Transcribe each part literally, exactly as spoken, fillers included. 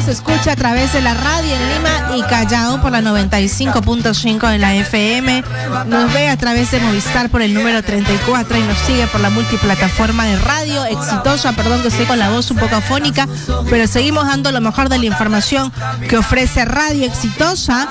escucha a través de la radio en Lima y Callao por la noventa y cinco punto cinco de la F M. Nos ve a través de Movistar por el número treinta y cuatro y nos sigue por la multiplataforma de radio Exitosa. Perdón que estoy con la voz un poco afónica, pero seguimos dando lo mejor de la información que ofrece Radio Exitosa.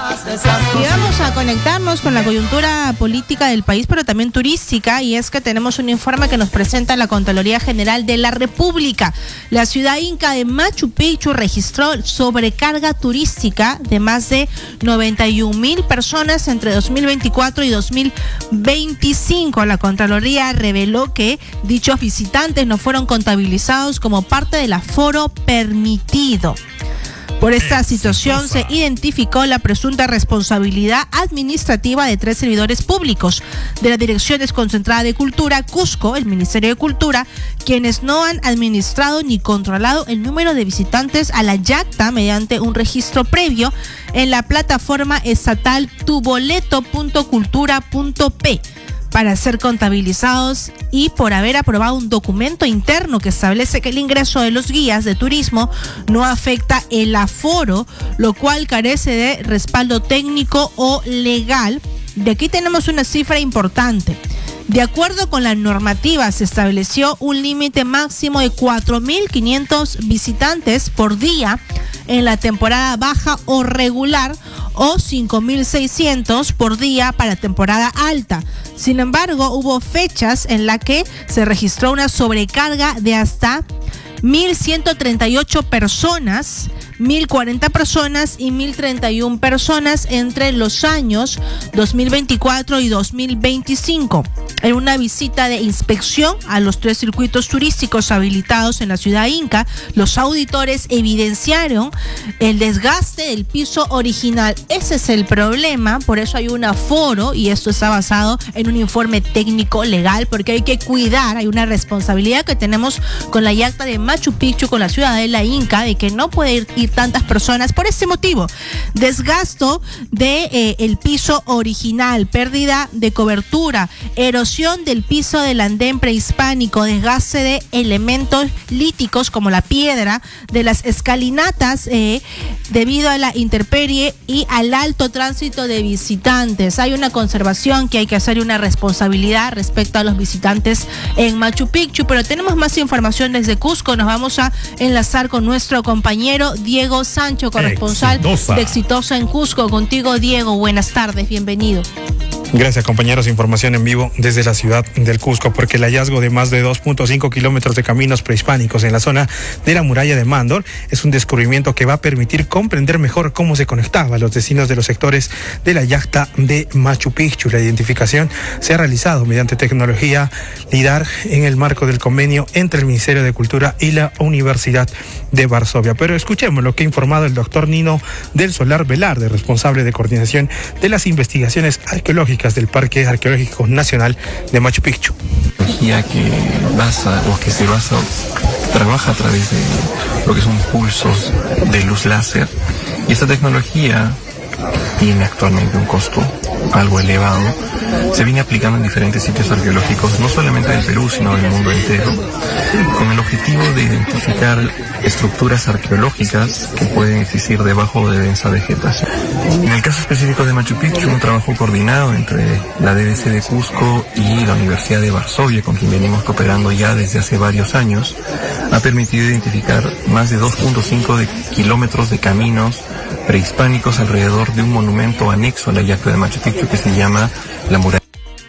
Y vamos a conectarnos con la coyuntura política del país, pero también turística, y es que tenemos un informe que nos presenta la Contraloría General de la República. La ciudad inca de Machu Picchu registró sobrecarga turística de más de noventa y un mil personas entre dos mil veinticuatro y dos mil veinticinco. La Contraloría reveló que dichos visitantes no fueron contabilizados como parte del aforo permitido. Por esta situación se identificó la presunta responsabilidad administrativa de tres servidores públicos de la Dirección Desconcentrada de Cultura, Cusco, el Ministerio de Cultura, quienes no han administrado ni controlado el número de visitantes a la yacta mediante un registro previo en la plataforma estatal tuboleto punto cultura punto p. para ser contabilizados y por haber aprobado un documento interno que establece que el ingreso de los guías de turismo no afecta el aforo, lo cual carece de respaldo técnico o legal. De aquí tenemos una cifra importante. De acuerdo con la normativa, se estableció un límite máximo de cuatro mil quinientos visitantes por día en la temporada baja o regular, o cinco mil seiscientos por día para temporada alta. Sin embargo, hubo fechas en las que se registró una sobrecarga de hasta mil ciento treinta y ocho personas, mil cuarenta personas y mil treinta y una personas entre los años dos mil veinticuatro y dos mil veinticinco. En una visita de inspección a los tres circuitos turísticos habilitados en la ciudad inca, los auditores evidenciaron el desgaste del piso original. Ese es el problema, por eso hay un aforo, y esto está basado en un informe técnico legal, porque hay que cuidar, hay una responsabilidad que tenemos con la yacta de Machu Picchu, con la ciudadela inca, de que no puede ir, ir tantas personas por este motivo. Desgasto de eh, el piso original, pérdida de cobertura, erosión del piso del andén prehispánico, desgaste de elementos líticos como la piedra, de las escalinatas eh, debido a la intemperie y al alto tránsito de visitantes. Hay una conservación que hay que hacer y una responsabilidad respecto a los visitantes en Machu Picchu, pero tenemos más información desde Cusco. Nos vamos a enlazar con nuestro compañero Diego Sancho, corresponsal Exitosa. de Exitosa en Cusco. Contigo, Diego, buenas tardes, bienvenido. Gracias, compañeros. Información en vivo desde la ciudad del Cusco, porque el hallazgo de más de dos punto cinco kilómetros de caminos prehispánicos en la zona de la muralla de Mándor es un descubrimiento que va a permitir comprender mejor cómo se conectaban los destinos de los sectores de la yacta de Machu Picchu. La identificación se ha realizado mediante tecnología LIDAR en el marco del convenio entre el Ministerio de Cultura y la Universidad de Varsovia. Pero escuchemos lo que ha informado el doctor Nino del Solar Velarde, responsable de coordinación de las investigaciones arqueológicas del Parque Arqueológico Nacional de Machu Picchu. Tecnología que basa o que se basa, trabaja a través de lo que son pulsos de luz láser, y esta tecnología tiene actualmente un costo algo elevado. Se viene aplicando en diferentes sitios arqueológicos, no solamente del Perú, sino del mundo entero, con el objetivo de identificar estructuras arqueológicas que pueden existir debajo de densa vegetación. En el caso específico de Machu Picchu, un trabajo coordinado entre la D B C de Cusco y la Universidad de Varsovia, con quien venimos cooperando ya desde hace varios años, ha permitido identificar más de dos punto cinco de kilómetros de caminos prehispánicos alrededor de un monumento anexo a la yacta de Machu Picchu que se llama la muralla.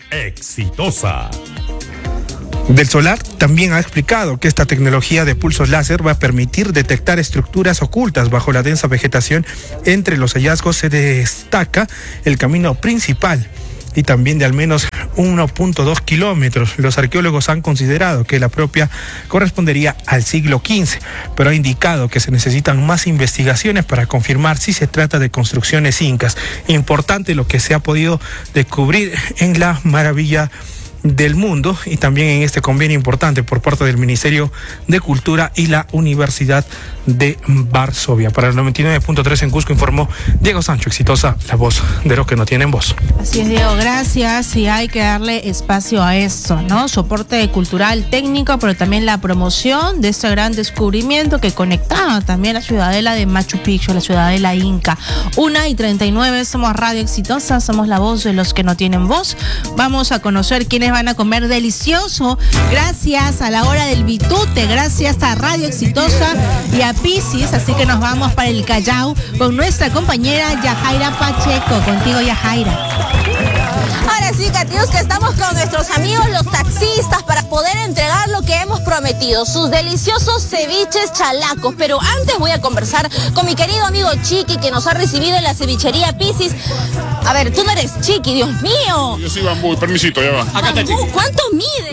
Exitosa. Del Solar también ha explicado que esta tecnología de pulsos láser va a permitir detectar estructuras ocultas bajo la densa vegetación. Entre los hallazgos se destaca el camino principal y también de al menos uno punto dos kilómetros. Los arqueólogos han considerado que la propia correspondería al siglo quince, pero ha indicado que se necesitan más investigaciones para confirmar si se trata de construcciones incas. Importante lo que se ha podido descubrir en la maravilla del mundo, y también en este convenio importante por parte del Ministerio de Cultura y la Universidad de Varsovia. Para el noventa y nueve punto tres en Cusco informó Diego Sancho, Exitosa, la voz de los que no tienen voz. Así es, Diego, gracias. Y hay que darle espacio a esto, ¿no? Soporte cultural, técnico, pero también la promoción de este gran descubrimiento que conectaba también la ciudadela de Machu Picchu, la ciudadela Inca. Una y treinta y nueve, somos Radio Exitosa, somos la voz de los que no tienen voz. Vamos a conocer quiénes van a comer delicioso gracias a la hora del bitute, gracias a Radio Exitosa y a Piscis. Así que nos vamos para el Callao con nuestra compañera Yajaira Pacheco. Contigo, Yajaira. Ahora sí, Catius, que estamos con nuestros amigos los taxistas para poder entregar lo que hemos prometido, sus deliciosos ceviches chalacos. Pero antes voy a conversar con mi querido amigo Chiqui, que nos ha recibido en la cevichería Piscis. A ver, tú no eres Chiqui, Dios mío. Yo soy Bambú, permisito, ya va. Acá está Chiqui. ¿Cuánto mide?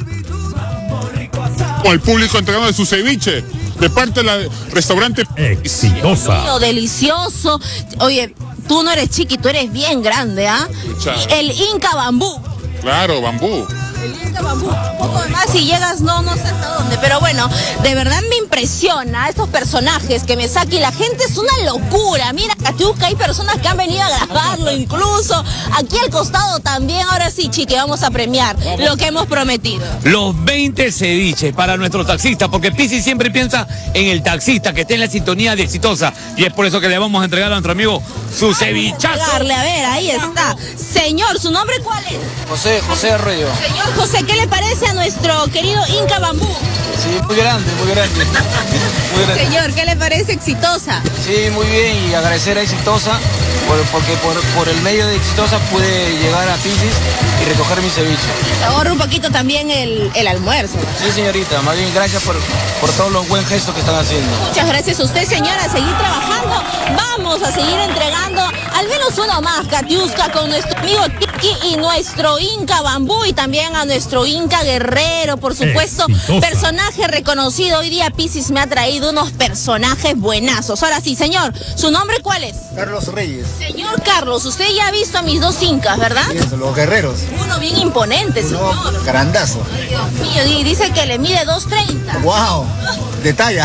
El público entregando su ceviche de parte del restaurante Exitosa. Dios mío, delicioso. Oye, tú no eres Chiqui, tú eres bien grande, ¿ah? ¿eh? El Inca Bambú. Claro, Bambú. El Inca Bambú. Un poco más, si llegas, no, no sé hasta dónde. Pero bueno, de verdad me impresiona estos personajes que me saque. La gente es una locura. Mira, Catiusca, hay personas que han venido a grabarlo incluso. Aquí al costado también. Ahora sí, Chiqui, vamos a premiar lo que hemos prometido. Los veinte ceviches para nuestros taxistas, porque Piscis siempre piensa en el taxista que esté en la sintonía de Exitosa. Y es por eso que le vamos a entregar a nuestro amigo su cevichazo. A ver, ahí está. Señor, ¿su nombre cuál es? José, José Arroyo. Señor José, ¿qué le parece a nuestro querido Inca Bambú? Sí, muy grande, muy grande. Muy grande. Señor, ¿qué le parece Exitosa? Sí, muy bien, y agradecer a Exitosa por, porque por, por el medio de Exitosa pude llegar a Piscis y recoger mi ceviche. Se ahorra un poquito también el, el almuerzo. Sí, señorita, más bien gracias por, por todos los buen gestos que están haciendo. Muchas gracias a usted, señora, a seguir trabajando. Vamos a seguir entregando al menos uno más, Catiusca, con nuestro amigo Chiqui y nuestro Inca Bambú, y también a nuestro Inca Guerrero, por supuesto, Exitosa. Personaje reconocido. Hoy día Piscis me ha traído unos personajes buenazos. Ahora sí, señor, ¿su nombre cuál es? Carlos Reyes. Señor Carlos, usted ya ha visto a mis dos incas, ¿verdad? Sí, eso, los guerreros. Uno bien imponente, Uno señor. Grandazo. Ay, Dios mío, y dice que le mide dos treinta. ¡Wow! De talla.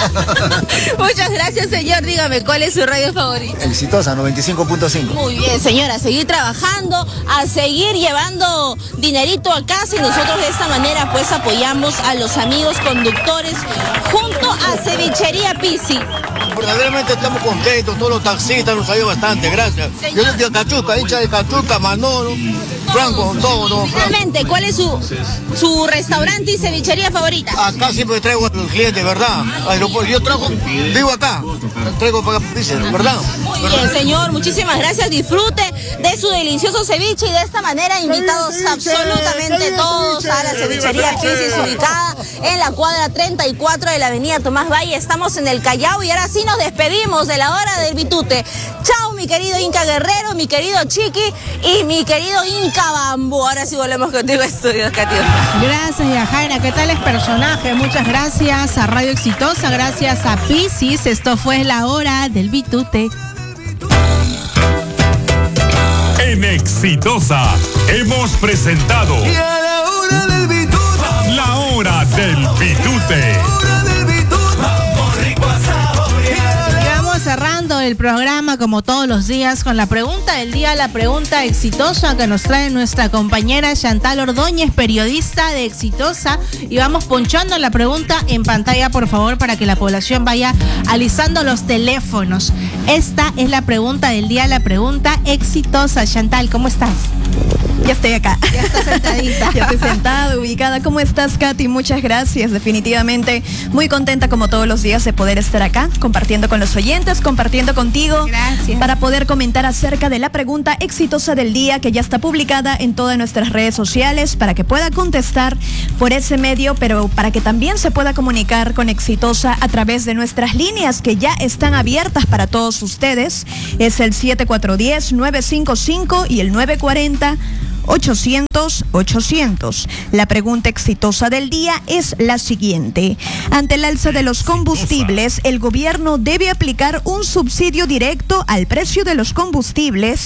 Muchas gracias, señor. Dígame, ¿cuál es su radio favorita? Exitosa, noventa y cinco punto cinco. Muy bien, señora, a seguir trabajando, a seguir llevando dinerito a casa, y nosotros de esta manera pues apoyamos a los amigos conductores junto a Cevichería Piscis. Verdaderamente estamos contentos, todos los taxistas nos ayudan bastante, gracias. Señor. Yo soy de Cachuca, hincha de Cachuca, Manolo, Franco, todo, todo. Finalmente, ¿cuál es su, su restaurante y cevichería favorita? Acá siempre traigo a los clientes, ¿verdad? Aeropuerto, yo trajo, vivo acá, traigo para Piscis, ¿verdad? Muy bien, señor, muchísimas gracias. Disfrute de su delicioso ceviche, y de esta manera invitados absolutamente todos a la Cevichería Piscis, ubicada en la cuadra treinta y cuatro de la avenida Tomás Valle. Estamos en el Callao y ahora sí nos despedimos de la hora del bitute. Chao, mi querido Inca Guerrero, mi querido Chiqui y mi querido Inca Bambú. Ahora sí volvemos contigo a estudios, Katia. Gracias, Yajaira. ¿Qué tal es personaje? Muchas gracias a Radio Exitosa, gracias a Piscis. Esto fue la hora del bitute. En Exitosa hemos presentado la hora del bitute. La hora del bitute. Vamos cerrando el programa como todos los días con la pregunta del día, la pregunta exitosa que nos trae nuestra compañera Chantal Ordóñez, periodista de Exitosa, y vamos ponchando la pregunta en pantalla, por favor, para que la población vaya alisando los teléfonos. Esta es la pregunta del día, la pregunta exitosa. Chantal, ¿cómo estás? Ya estoy acá. Ya estás sentadita. Ya estoy sentada, ubicada. ¿Cómo estás, Katy? Muchas gracias. Definitivamente muy contenta como todos los días de poder estar acá, compartiendo con los oyentes, compartiendo contigo. Gracias. Para poder comentar acerca de la pregunta exitosa del día, que ya está publicada en todas nuestras redes sociales, para que pueda contestar por ese medio, pero para que también se pueda comunicar con Exitosa a través de nuestras líneas que ya están abiertas para todos ustedes. Es el siete cuatro uno cero, nueve cinco cinco y el nueve cuatro cero, ochocientos, ochocientos. La pregunta exitosa del día es la siguiente. Ante el alza de los combustibles, el gobierno debe aplicar un subsidio directo al precio de los combustibles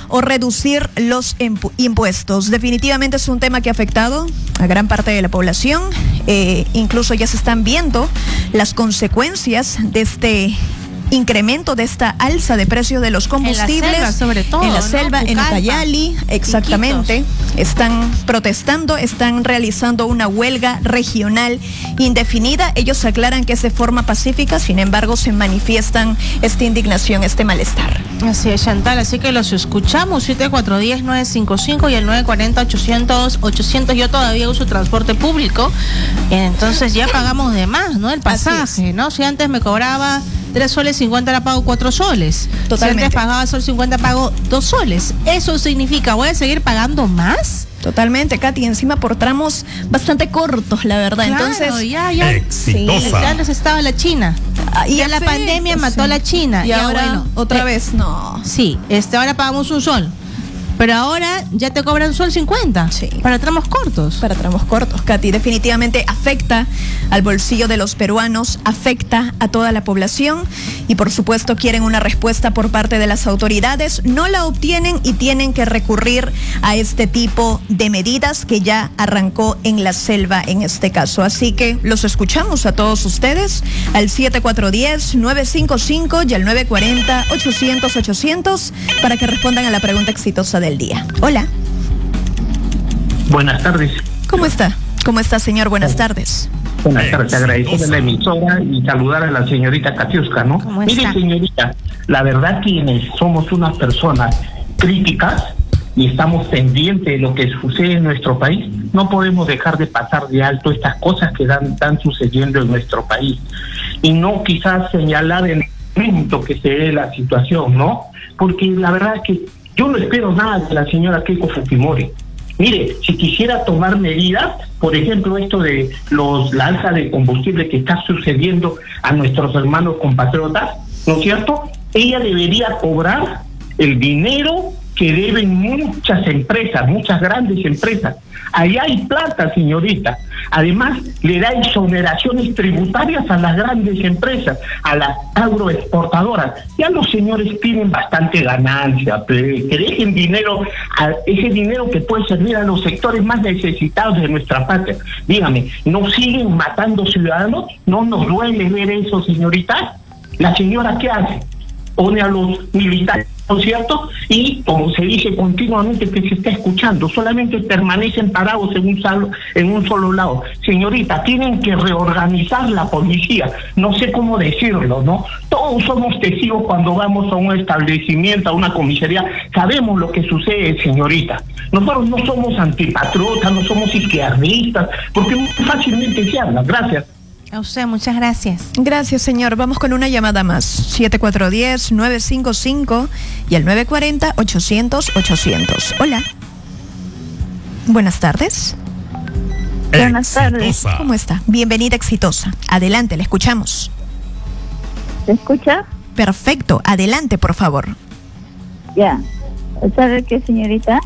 o reducir los impu- impuestos. Definitivamente es un tema que ha afectado a gran parte de la población. Eh, incluso ya se están viendo las consecuencias de este incremento, de esta alza de precios de los combustibles. En la selva, sobre todo. En la ¿no? selva, en Pucallpa, Ucayali, exactamente. Iquitos. Están protestando, están realizando una huelga regional indefinida. Ellos aclaran que es de forma pacífica, sin embargo, se manifiestan esta indignación, este malestar. Así es, Chantal, así que los escuchamos, siete cuatro uno cero nueve cinco cinco y el nueve cuatro cero ochocientos ochocientos. Yo todavía uso transporte público, entonces ya pagamos de más, ¿no? El pasaje, ¿no? Si antes me cobraba tres soles cincuenta, ahora pago cuatro soles. Totalmente. Si antes pagaba sol cincuenta, pago dos soles. Eso significa, ¿voy a seguir pagando más? Totalmente, Katy, encima por tramos bastante cortos, la verdad. Claro, Entonces, ya, ya. Exitosa. Sí, ya nos estaba la China. Ah, Y y ya la afecta, pandemia mató sí. a la China. Y Ya, ahora, bueno, otra eh, vez, no. Sí, este, ahora pagamos un sol. Pero ahora ya te cobran sol cincuenta. Sí. Para tramos cortos. Para tramos cortos, Katy, definitivamente afecta al bolsillo de los peruanos, afecta a toda la población y por supuesto quieren una respuesta por parte de las autoridades, no la obtienen y tienen que recurrir a este tipo de medidas que ya arrancó en la selva en este caso. Así que los escuchamos a todos ustedes al siete cuatro uno cero nueve cinco cinco y al nueve cuatro cero ochocientos ochocientos para que respondan a la pregunta exitosa del día. Hola. Buenas tardes. ¿Cómo está? ¿Cómo está, señor? Buenas tardes. Buenas tardes, agradecer a la emisora y saludar a la señorita Katiuska, ¿no? ¿Cómo Mire, está? señorita, la verdad quienes somos unas personas críticas y estamos pendientes de lo que sucede en nuestro país, no podemos dejar de pasar de alto estas cosas que dan, están sucediendo en nuestro país y no quizás señalar en el momento que se ve la situación, ¿no? Porque la verdad es que yo no espero nada de la señora Keiko Fujimori. Mire, si quisiera tomar medidas, por ejemplo, esto de los la alza de combustible que está sucediendo a nuestros hermanos compatriotas, ¿no es cierto? Ella debería cobrar el dinero que deben muchas empresas, muchas grandes empresas. Allá hay plata, señorita. Además, le da exoneraciones tributarias a las grandes empresas, a las agroexportadoras. Ya los señores tienen bastante ganancia, que dejen dinero, a ese dinero que puede servir a los sectores más necesitados de nuestra patria. Dígame, ¿no siguen matando ciudadanos? ¿No nos duele ver eso, señorita? ¿La señora qué hace? Pone a los militares, ¿no es cierto? Y como se dice continuamente que se está escuchando, solamente permanecen parados en un solo, en un solo lado. Señorita, tienen que reorganizar la policía, no sé cómo decirlo, ¿no? Todos somos testigos cuando vamos a un establecimiento, a una comisaría, sabemos lo que sucede, señorita. Nosotros no somos antipatriotas, no somos izquierdistas, porque muy fácilmente se habla. Gracias. A usted, muchas gracias. Gracias, señor. Vamos con una llamada más. siete cuatro uno cero nueve cinco cinco y el nueve cuatro cero ochocientos ochocientos. Hola. Buenas tardes. Buenas tardes. ¿Cómo está? Bienvenida, exitosa. Adelante, le escuchamos. ¿Se escucha? Perfecto. Adelante, por favor. Ya. ¿Sabe qué, señorita?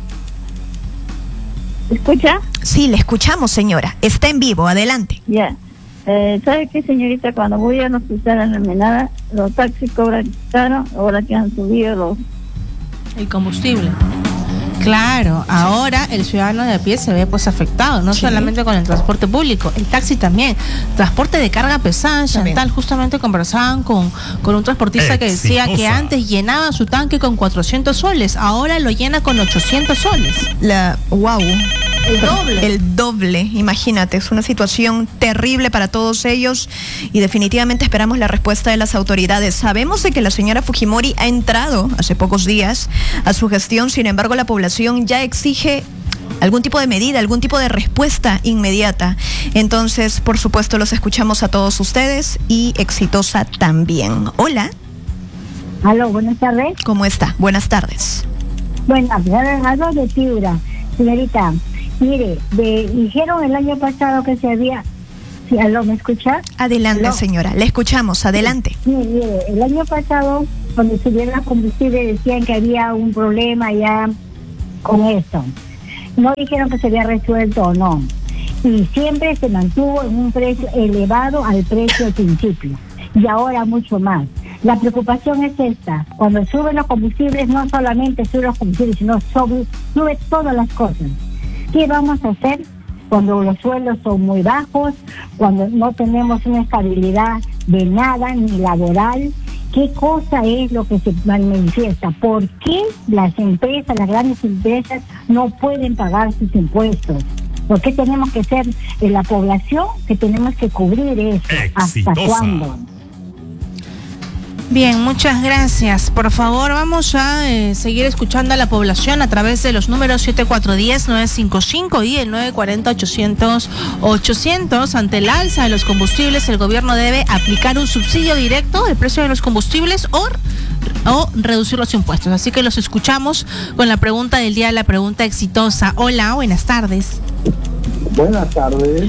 ¿Se escucha? Sí, le escuchamos, señora. Está en vivo. Adelante. Ya. Eh, ¿Sabe qué, señorita? Cuando voy a hospital en la Almenada, los taxis cobran caro, ahora que han subido los... El combustible. Claro, ahora el ciudadano de a pie se ve pues afectado, no Sí. solamente con el transporte público, el taxi también, transporte de carga pesada. También. Chantal, justamente conversaban con, con un transportista que decía que Exitosa. antes llenaba su tanque con cuatrocientos soles, ahora lo llena con ochocientos soles. La... Wow. El doble. El doble, imagínate, es una situación terrible para todos ellos y definitivamente esperamos la respuesta de las autoridades. Sabemos de que la señora Fujimori ha entrado hace pocos días a su gestión, sin embargo la población ya exige algún tipo de medida, algún tipo de respuesta inmediata. Entonces, por supuesto, los escuchamos a todos ustedes y exitosa también. Hola. Aló, buenas tardes. ¿Cómo está? Buenas tardes. Bueno, algo de Piura. Señorita, mire, de, dijeron el año pasado que se había... ¿Sí, aló, me escucha? Adelante, ¿Aló? señora. Le escuchamos. Adelante. Sí, mire, el año pasado, cuando subieron la combustible, decían que había un problema ya con esto. No dijeron que se había resuelto o no. Y siempre se mantuvo en un precio elevado al precio al principio. Y ahora mucho más. La preocupación es esta: cuando suben los combustibles, no solamente suben los combustibles, sino sube, sube todas las cosas. ¿Qué vamos a hacer cuando los sueldos son muy bajos, cuando no tenemos una estabilidad de nada, ni laboral? ¿Qué cosa es lo que se manifiesta? ¿Por qué las empresas, las grandes empresas, no pueden pagar sus impuestos? ¿Por qué tenemos que ser en la población que tenemos que cubrir eso? Exitosa. ¿Hasta cuándo? Bien, muchas gracias. Por favor, vamos a eh, seguir escuchando a la población a través de los números siete cuatro uno cero nueve cinco cinco y el nueve cuatro cero ochocientos ochocientos. Ante el alza de los combustibles, el gobierno debe aplicar un subsidio directo al precio de los combustibles o, o reducir los impuestos. Así que los escuchamos con la pregunta del día, la pregunta exitosa. Hola, buenas tardes. Buenas tardes.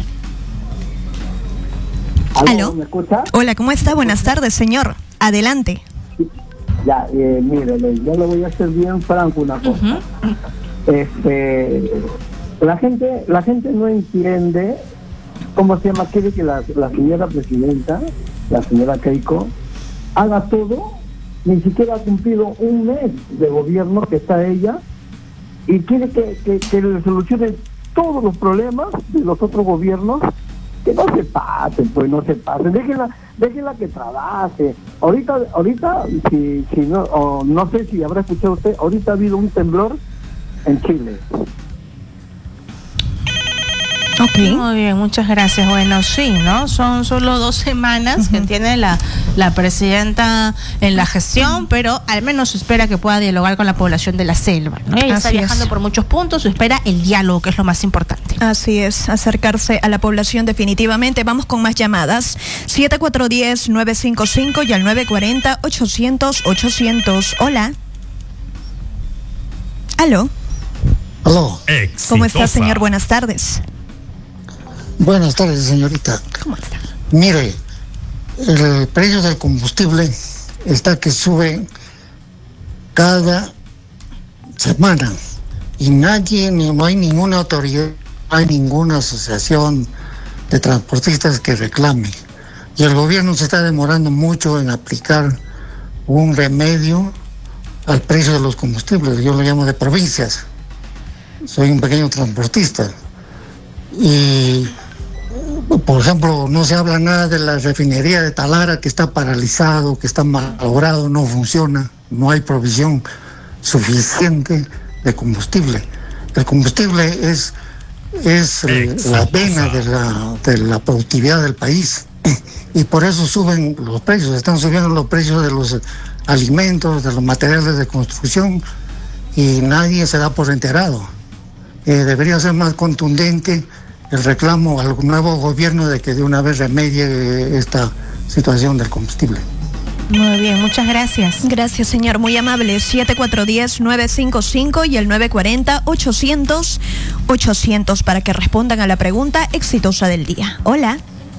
¿Aló? ¿Me escucha? Hola, ¿cómo está? Buenas tardes, señor. Adelante. Ya, eh, mire, yo le voy a hacer bien franco una cosa. Uh-huh. Este, la gente, la gente no entiende cómo se llama, quiere que la, la señora presidenta, la señora Keiko, haga todo. Ni siquiera ha cumplido un mes de gobierno que está ella y quiere que, que, que le solucione todos los problemas de los otros gobiernos. Que no se pasen, pues no se pasen, déjenla, déjenla que trabaje. Ahorita, ahorita, si, si no, o no sé si habrá escuchado usted, ahorita ha habido un temblor en Chile. Okay. Muy bien, muchas gracias. Bueno, sí, ¿no? Son solo dos semanas uh-huh. que tiene la, la presidenta en la gestión, pero al menos se espera que pueda dialogar con la población de la selva, ¿no? Ella está viajando es. por muchos puntos, se espera el diálogo, que es lo más importante. Así es, acercarse a la población definitivamente. Vamos con más llamadas. siete cuatro uno cero nueve cinco cinco y al nueve cuatro cero ochocientos ochocientos. Hola. ¿Aló? Aló. Exitosa. ¿Cómo está, señor? Buenas tardes. Buenas tardes, señorita. ¿Cómo está? Mire, el precio del combustible está que sube cada semana y nadie, no hay ninguna autoridad, no hay ninguna asociación de transportistas que reclame. Y el gobierno se está demorando mucho en aplicar un remedio al precio de los combustibles. Yo lo llamo de provincias. Soy un pequeño transportista. Y, por ejemplo, no se habla nada de la refinería de Talara, que está paralizado, que está malogrado, no funciona, no hay provisión suficiente de combustible. El combustible es, es la vena de la, de la productividad del país y por eso suben los precios, están subiendo los precios de los alimentos, de los materiales de construcción y nadie se da por enterado. Eh, debería ser más contundente el reclamo al nuevo gobierno de que de una vez remedie esta situación del combustible. Muy bien, muchas gracias. Gracias, señor, muy amable. siete cuatro uno cero nueve cinco cinco y el nueve cuatro cero ochocientos ochocientos para que respondan a la pregunta exitosa del día. Hola.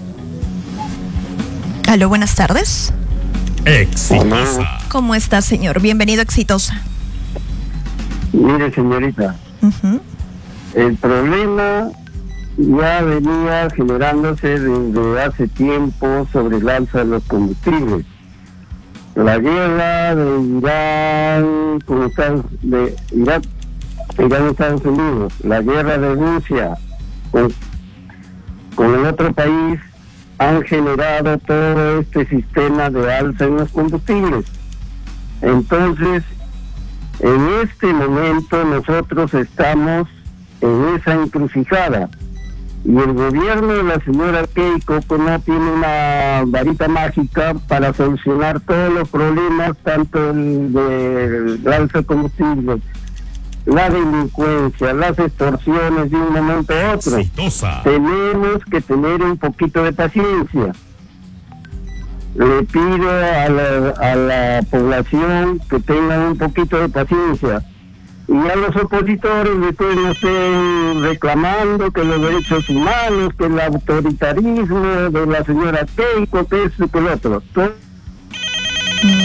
Aló, buenas tardes. Exitosa. ¿Cómo está, señor? Bienvenido a Exitosa. Mire, señorita, uh-huh. el problema ya venía generándose desde hace tiempo sobre el alza de los combustibles. La guerra de Irán con Estados, de Irak, Irán Estados Unidos, la guerra de Rusia con, con el otro país han generado todo este sistema de alza en los combustibles. Entonces, en este momento nosotros estamos en esa encrucijada y el gobierno de la señora Keiko pues, no tiene una varita mágica para solucionar todos los problemas, tanto el de alza de combustible, la delincuencia, las extorsiones de un momento a otro. Exitosa. Tenemos que tener un poquito de paciencia. Le pido a la, a la población que tengan un poquito de paciencia. Y a los opositores después no estén reclamando que los derechos humanos, que el autoritarismo de la señora Keiko, que esto, que lo otro. Todo. Muy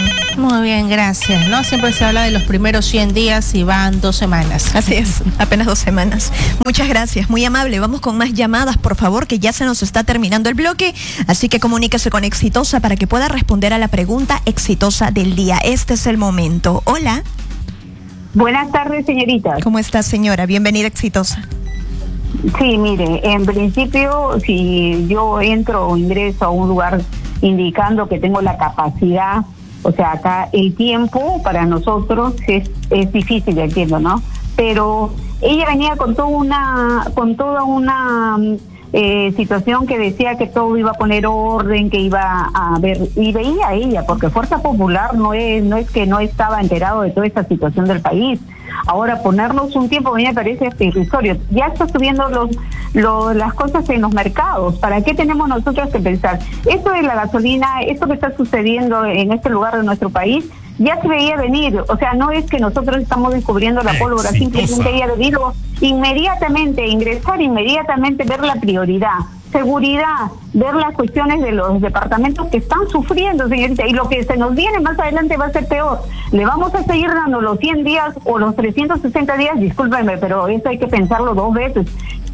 Muy bien, gracias. ¿No? Siempre se habla de los primeros cien días y van dos semanas. Así es, apenas dos semanas. Muchas gracias, muy amable. Vamos con más llamadas, por favor, que ya se nos está terminando el bloque. Así que comuníquese con Exitosa para que pueda responder a la pregunta exitosa del día. Este es el momento. Hola. Buenas tardes, señorita. ¿Cómo está, señora? Bienvenida, Exitosa. Sí, mire, en principio, si yo entro o ingreso a un lugar indicando que tengo la capacidad, o sea, acá el tiempo para nosotros es, es difícil, entiendo, ¿no? Pero ella venía con toda una, con toda una eh, situación que decía que todo iba a poner orden, que iba a ver, y veía ella, porque Fuerza Popular no es, no es que no estaba enterado de toda esta situación del país. Ahora, ponernos un tiempo a mí me parece hasta irrisorio. Ya está subiendo los, los, las cosas en los mercados. ¿Para qué tenemos nosotros que pensar? Esto de la gasolina, esto que está sucediendo en este lugar de nuestro país, ya se veía venir. O sea, no es que nosotros estamos descubriendo la pólvora, simplemente ella debido inmediatamente ingresar, inmediatamente ver la prioridad. Seguridad, ver las cuestiones de los departamentos que están sufriendo, señorita, y lo que se nos viene más adelante va a ser peor. Le vamos a seguir dando los cien días o los trescientos sesenta días, discúlpenme, pero eso hay que pensarlo dos veces.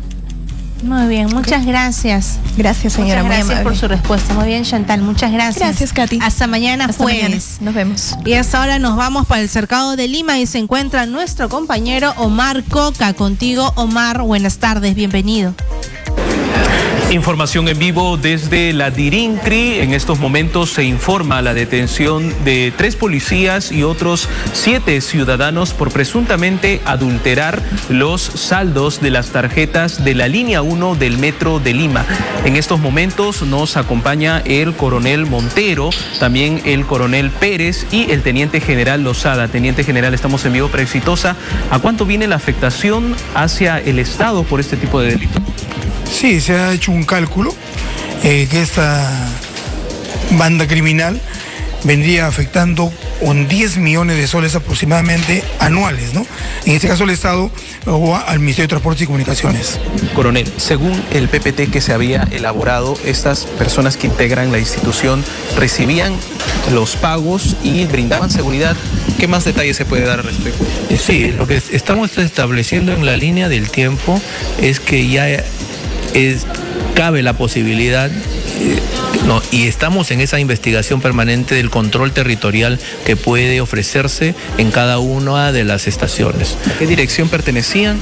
Muy bien, muchas gracias. Gracias, señora. Muchas gracias muy por su respuesta. Muy bien, Chantal, muchas gracias. Gracias, Katy. Hasta mañana Hasta jueves. mañana. Nos vemos. Y hasta ahora nos vamos para el cercado de Lima y se encuentra nuestro compañero Omar Coca. Contigo, Omar, buenas tardes, bienvenido. Información en vivo desde la Dirincri. En estos momentos se informa la detención de tres policías y otros siete ciudadanos por presuntamente adulterar los saldos de las tarjetas de la línea uno del Metro de Lima. En estos momentos nos acompaña el coronel Montero, también el coronel Pérez y el teniente general Lozada. Teniente general, estamos en vivo para Exitosa. ¿A cuánto viene la afectación hacia el Estado por este tipo de delitos? Sí, se ha hecho un cálculo eh, que esta banda criminal vendría afectando con diez millones de soles aproximadamente anuales, ¿no? En este caso el Estado o al Ministerio de Transportes y Comunicaciones. Coronel, según el P P T que se había elaborado, estas personas que integran la institución recibían los pagos y brindaban seguridad. ¿Qué más detalles se puede dar al respecto? Sí, lo que estamos estableciendo en la línea del tiempo es que ya es, cabe la posibilidad, eh, no, y estamos en esa investigación permanente del control territorial que puede ofrecerse en cada una de las estaciones. ¿A qué dirección pertenecían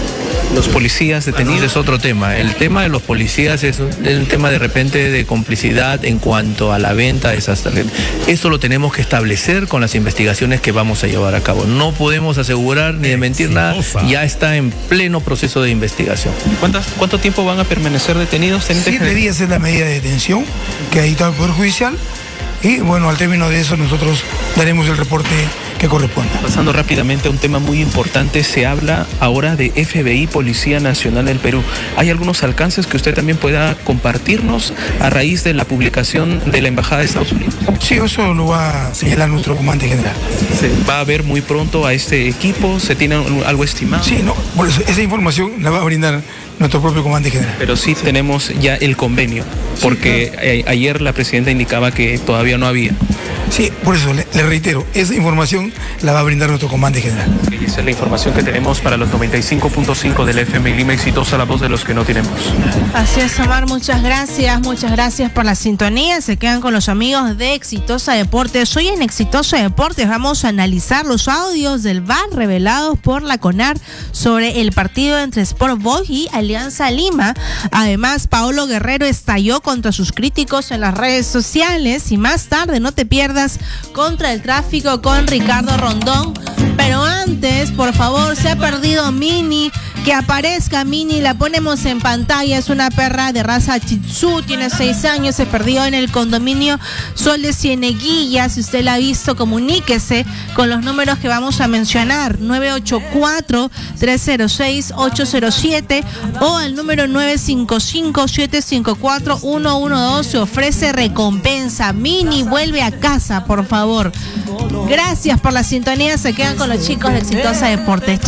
los policías detenidos? Es otro tema. El tema de los policías es un, es un tema de repente de complicidad en cuanto a la venta de esas tarjetas. Esto lo tenemos que establecer con las investigaciones que vamos a llevar a cabo. No podemos asegurar ni desmentir nada. Ya está en pleno proceso de investigación. ¿Cuántas, ¿Cuánto tiempo van a permanecer detenidos? Siete días es la medida de detención que ha dictado el Poder Judicial y bueno, al término de eso nosotros daremos el reporte que corresponda. Pasando rápidamente a un tema muy importante, se habla ahora de F B I, Policía Nacional del Perú. ¿Hay algunos alcances que usted también pueda compartirnos a raíz de la publicación de la Embajada de Estados Unidos? Sí, eso lo va a señalar nuestro comandante general. ¿Se va a ver muy pronto a este equipo? ¿Se tiene algo estimado? Sí, no, por eso, esa información la va a brindar nuestro propio comandante general. Pero sí tenemos ya el convenio, porque sí, claro. a, ayer la presidenta indicaba que todavía no había. Sí, por eso le, le reitero, esa información la va a brindar nuestro comandante general. Y esa es la información que tenemos para los noventa y cinco punto cinco del F M Lima, Exitosa, la voz de los que no tenemos. Así es, Omar, muchas gracias, muchas gracias por la sintonía. Se quedan con los amigos de Exitosa Deportes. Hoy en Exitosa Deportes vamos a analizar los audios del V A R revelados por la CONAR sobre el partido entre Sport Boys y Alianza Lima. Además, Paolo Guerrero estalló contra sus críticos en las redes sociales y más tarde no te pierdas Contra el Tráfico con Ricardo Rondón. Pero antes, por favor, se ha perdido Mini. Que aparezca Mini, la ponemos en pantalla. Es una perra de raza Shih Tzu, tiene seis años, se perdió en el condominio Sol de Cieneguilla. Si usted la ha visto, comuníquese con los números que vamos a mencionar: nueve ocho cuatro, tres cero seis, ocho cero siete o al número nueve cinco cinco, siete cinco cuatro, uno uno dos. Se ofrece recompensa. Mini, vuelve a casa, por favor. Gracias por la sintonía. Se quedan con los chicos de Exitosa Deportes.